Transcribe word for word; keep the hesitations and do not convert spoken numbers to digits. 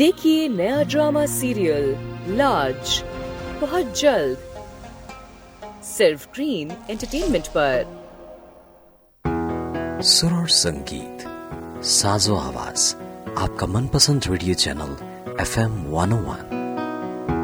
देखिए नया drama serial लाज बहुत जल्द सिर्फ ग्रीन एंटरटेनमेंट पर। सुर और संगीत, साजो आवाज, आपका मनपसंद radio channel F M one ओ वन।